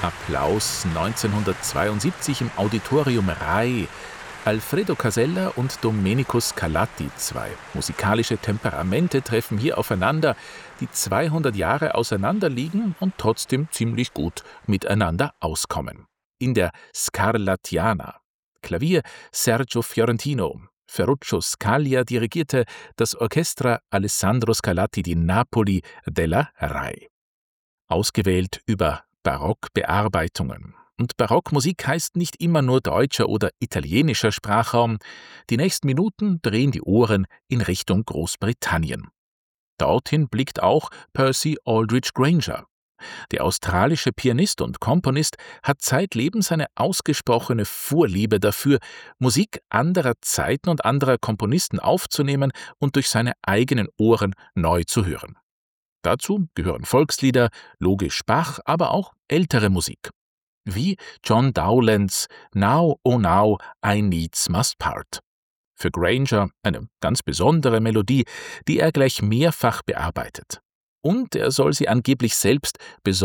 Applaus 1972 im Auditorium Rai. Alfredo Casella und Domenico Scarlatti, zwei musikalische Temperamente, treffen hier aufeinander, die 200 Jahre auseinander liegen und trotzdem ziemlich gut miteinander auskommen. In der Scarlattiana. Klavier Sergio Fiorentino. Ferruccio Scaglia dirigierte das Orchestra Alessandro Scarlatti di Napoli della Rai. Ausgewählt über Barockbearbeitungen. Und Barockmusik heißt nicht immer nur deutscher oder italienischer Sprachraum. Die nächsten Minuten drehen die Ohren in Richtung Großbritannien. Dorthin blickt auch Percy Aldridge Granger. Der australische Pianist und Komponist hat zeitlebens eine ausgesprochene Vorliebe dafür, Musik anderer Zeiten und anderer Komponisten aufzunehmen und durch seine eigenen Ohren neu zu hören. Dazu gehören Volkslieder, logisch Bach, aber auch ältere Musik. Wie John Dowlands Now, oh Now, I Needs Must Part. Für Granger eine ganz besondere Melodie, die er gleich mehrfach bearbeitet. Und er soll sie angeblich selbst besonders